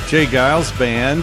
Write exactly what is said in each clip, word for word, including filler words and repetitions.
Jay Giles Band.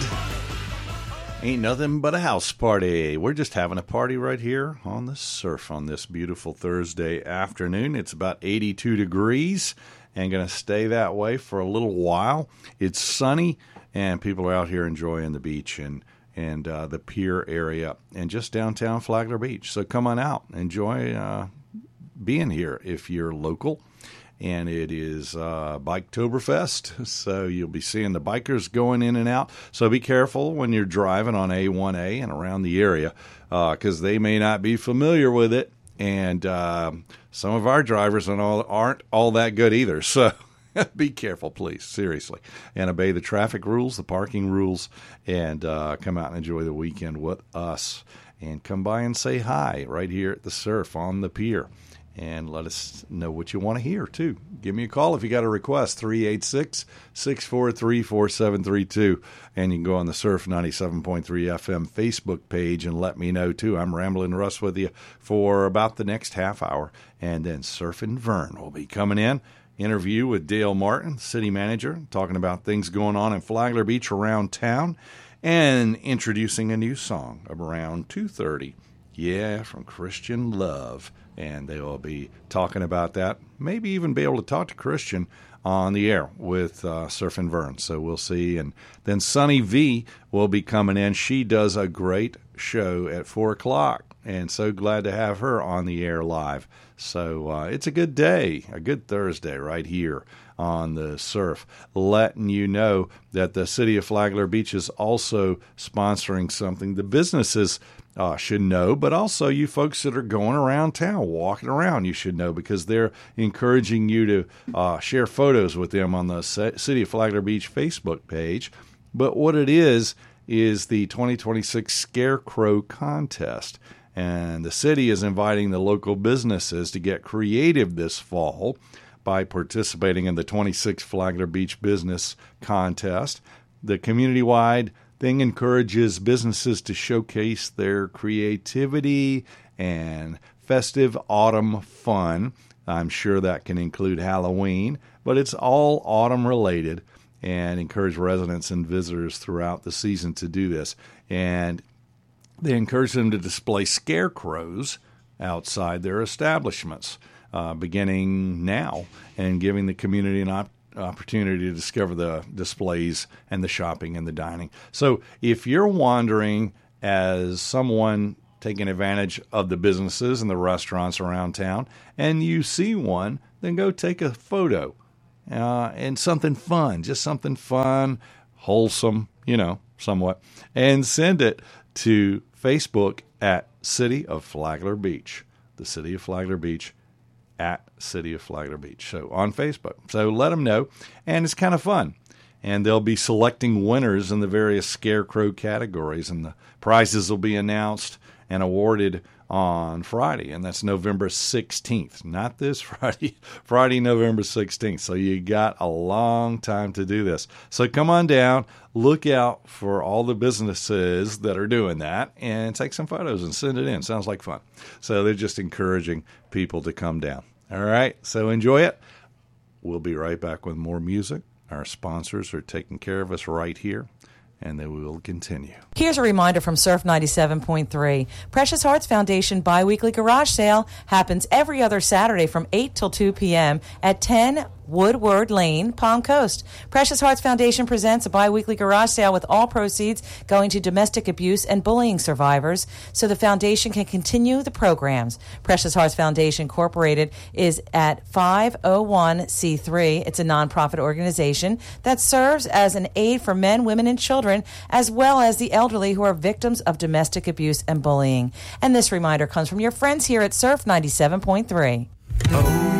Ain't nothing but a house party. We're just having a party right here on the surf on this beautiful Thursday afternoon. It's about eighty-two degrees and going to stay that way for a little while. It's sunny and people are out here enjoying the beach and and uh, the pier area and just downtown Flagler Beach. So come on out. Enjoy uh, being here if you're local. And it is uh, Biketoberfest, so you'll be seeing the bikers going in and out. So be careful when you're driving on A one A and around the area, because uh, they may not be familiar with it. And uh, some of our drivers and all aren't all that good either. So be careful, please, seriously. And obey the traffic rules, the parking rules, and uh, come out and enjoy the weekend with us. And come by and say hi right here at the surf on the pier. And let us know what you want to hear, too. Give me a call if you got a request, three eight six, six four three, four seven three two. And you can go on the Surf ninety-seven point three F M Facebook page and let me know, too. I'm Rambling Russ with you for about the next half hour. And then Surfin' Vern will be coming in. Interview with Dale Martin, city manager, talking about things going on in Flagler Beach around town. And introducing a new song around two thirty. Yeah, from Christian Love. And they will be talking about that. Maybe even be able to talk to Christian on the air with uh, Surfin' Vern. So we'll see. And then Sunny V will be coming in. She does a great show at four o'clock. And so glad to have her on the air live. So uh, it's a good day, a good Thursday right here on the surf, letting you know that the city of Flagler Beach is also sponsoring something the businesses uh, should know, but also you folks that are going around town, walking around, you should know, because they're encouraging you to uh, share photos with them on the City of Flagler Beach Facebook page. But what it is, is the twenty twenty-six Scarecrow Contest. And the city is inviting the local businesses to get creative this fall by participating in the twenty-six Flagler Beach Business Contest. The community-wide thing encourages businesses to showcase their creativity and festive autumn fun. I'm sure that can include Halloween, but it's all autumn-related, and encourage residents and visitors throughout the season to do this. And they encourage them to display scarecrows outside their establishments, uh, beginning now, and giving the community an op- opportunity to discover the displays and the shopping and the dining. So if you're wandering as someone taking advantage of the businesses and the restaurants around town, and you see one, then go take a photo uh, and something fun, just something fun, wholesome, you know, somewhat, and send it to Facebook at City of Flagler Beach, the City of Flagler Beach, at City of Flagler Beach. So on Facebook. So let them know. And it's kind of fun. And they'll be selecting winners in the various scarecrow categories. And the prizes will be announced and awarded on Friday. And that's November sixteenth. Not this Friday. Friday, November sixteenth. So you got a long time to do this. So come on down. Look out for all the businesses that are doing that and take some photos and send it in. Sounds like fun. So they're just encouraging people to come down. All right. So enjoy it. We'll be right back with more music. Our sponsors are taking care of us right here, and then we will continue. Here's a reminder from Surf ninety-seven point three. Precious Hearts Foundation biweekly garage sale happens every other Saturday from eight till two p.m. at ten Woodward Lane, Palm Coast. Precious Hearts Foundation presents a biweekly garage sale with all proceeds going to domestic abuse and bullying survivors so the foundation can continue the programs. Precious Hearts Foundation Incorporated is at five oh one c three. It's a nonprofit organization that serves as an aid for men, women, and children, as well as the elderly who are victims of domestic abuse and bullying. And this reminder comes from your friends here at Surf ninety-seven point three. Oh.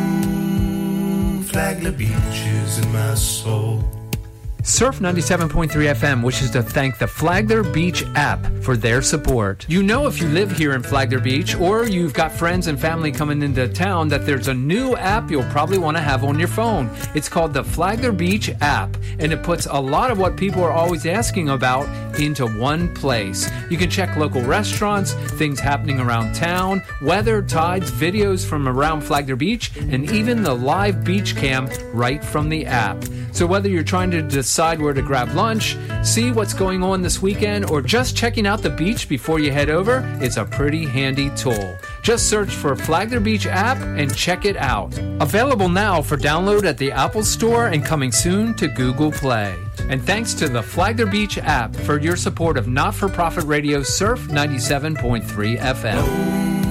Flagler Beach is in my soul. Surf ninety-seven point three F M wishes to thank the Flagler Beach app for their support. You know, if you live here in Flagler Beach or you've got friends and family coming into town, that there's a new app you'll probably want to have on your phone. It's called the Flagler Beach app, and it puts a lot of what people are always asking about into one place. You can check local restaurants, things happening around town, weather, tides, videos from around Flagler Beach, and even the live beach cam right from the app. So whether you're trying to decide where to grab lunch, see what's going on this weekend, or just checking out the beach before you head over, it's a pretty handy tool. Just search for Flagler Beach app and check it out. Available now for download at the Apple Store and coming soon to Google Play. And thanks to the Flagler Beach app for your support of not-for-profit radio Surf ninety-seven point three F M.